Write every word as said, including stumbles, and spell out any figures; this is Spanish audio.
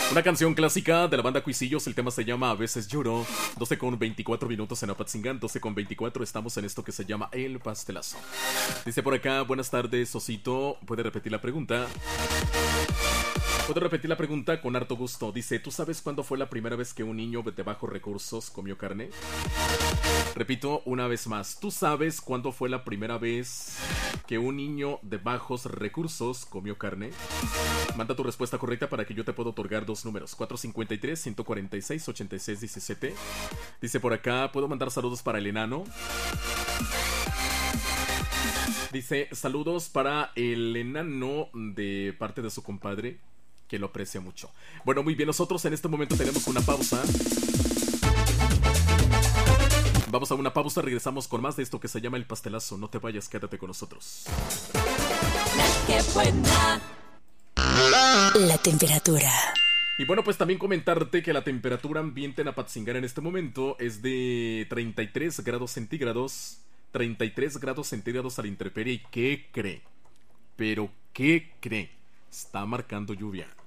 Una canción clásica de la banda Cuisillos, el tema se llama A veces lloro. doce con veinticuatro minutos en Apatzingán, doce con veinticuatro, estamos en esto que se llama El Pastelazo. Dice por acá, buenas tardes, Osito, ¿puede repetir la pregunta? Puedo repetir la pregunta con harto gusto. Dice, ¿tú sabes cuándo fue la primera vez que un niño de bajos recursos comió carne? Repito una vez más. ¿Tú sabes cuándo fue la primera vez que un niño de bajos recursos comió carne? Manda tu respuesta correcta para que yo te pueda otorgar dos números. cuatro cinco tres, uno cuatro seis, ocho seis uno siete. Dice por acá, ¿puedo mandar saludos para el enano? Dice, saludos para el enano de parte de su compadre, que lo aprecia mucho. Bueno, muy bien, nosotros en este momento tenemos una pausa. Vamos a una pausa, regresamos con más de esto que se llama El Pastelazo. No te vayas, quédate con nosotros. ¡Qué buena! La temperatura. Y bueno, pues también comentarte que la temperatura ambiente en Apatzingán en este momento es de treinta y tres grados centígrados. treinta y tres grados centígrados a la intemperie. ¿Y qué cree? ¿Pero qué cree? Está marcando lluvia.